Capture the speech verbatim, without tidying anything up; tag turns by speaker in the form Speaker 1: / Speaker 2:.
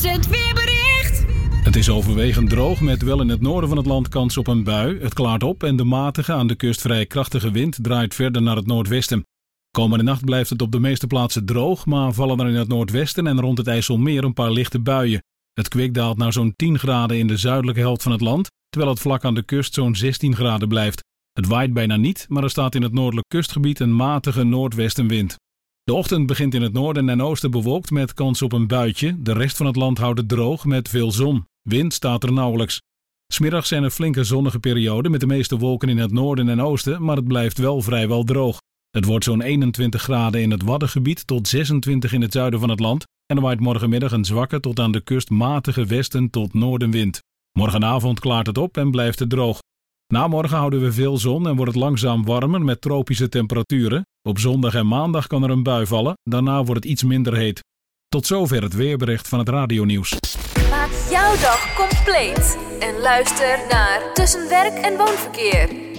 Speaker 1: Het weerbericht.
Speaker 2: Het is overwegend droog met wel in het noorden van het land kans op een bui. Het klaart op en de matige, aan de kust vrij krachtige wind draait verder naar het noordwesten. Komende nacht blijft het op de meeste plaatsen droog, maar vallen er in het noordwesten en rond het IJsselmeer een paar lichte buien. Het kwik daalt naar zo'n tien graden in de zuidelijke helft van het land, terwijl het vlak aan de kust zo'n zestien graden blijft. Het waait bijna niet, maar er staat in het noordelijk kustgebied een matige noordwestenwind. De ochtend begint in het noorden en oosten bewolkt met kans op een buitje. De rest van het land houdt het droog met veel zon. Wind staat er nauwelijks. 'S Middags zijn er flinke zonnige perioden met de meeste wolken in het noorden en oosten, maar het blijft wel vrijwel droog. Het wordt zo'n eenentwintig graden in het Waddengebied tot zesentwintig in het zuiden van het land en er waait morgenmiddag een zwakke tot aan de kust matige westen tot noordenwind. Morgenavond klaart het op en blijft het droog. Na morgen houden we veel zon en wordt het langzaam warmer met tropische temperaturen. Op zondag en maandag kan er een bui vallen, daarna wordt het iets minder heet. Tot zover het weerbericht van het radionieuws.
Speaker 3: Maak jouw dag compleet en luister naar Tussen Werk en Woonverkeer.